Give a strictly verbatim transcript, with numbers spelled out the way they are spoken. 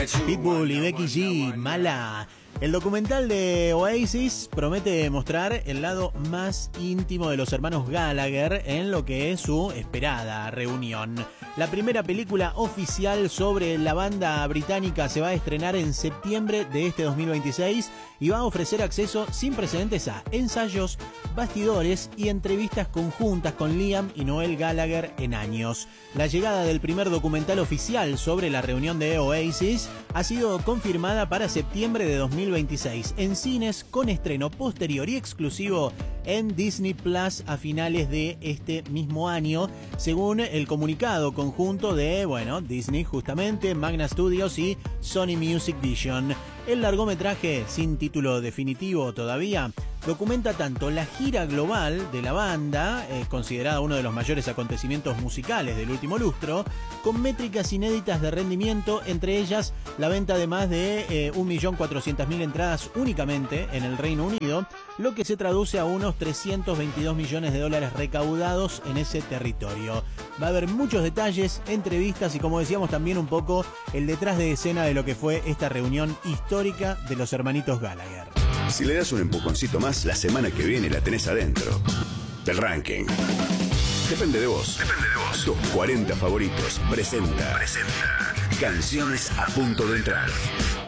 Pitbull y Becky G, Mala. El documental de Oasis promete mostrar el lado más íntimo de los hermanos Gallagher en lo que es su esperada reunión. La primera película oficial sobre la banda británica se va a estrenar en septiembre de este dos mil veintiséis y va a ofrecer acceso sin precedentes a ensayos, bastidores y entrevistas conjuntas con Liam y Noel Gallagher en años. La llegada del primer documental oficial sobre la reunión de Oasis ha sido confirmada para septiembre de dos mil veintiséis en cines, con estreno posterior y exclusivo en Disney Plus a finales de este mismo año, según el comunicado conjunto de, bueno, Disney justamente, Magna Studios y Sony Music Vision. El largometraje, sin título definitivo todavía, documenta tanto la gira global de la banda, eh, considerada uno de los mayores acontecimientos musicales del último lustro, con métricas inéditas de rendimiento, entre ellas la venta de más de eh, un millón cuatrocientas mil entradas únicamente en el Reino Unido, lo que se traduce a unos trescientos veintidós millones de dólares recaudados en ese territorio. Va a haber muchos detalles, entrevistas y, como decíamos, también un poco el detrás de escena de lo que fue esta reunión histórica de los hermanitos Gallagher. Si le das un empujoncito más, la semana que viene la tenés adentro del ranking. Depende de vos. Depende de vos. Tus cuarenta favoritos presenta. Presenta. Canciones a punto de entrar.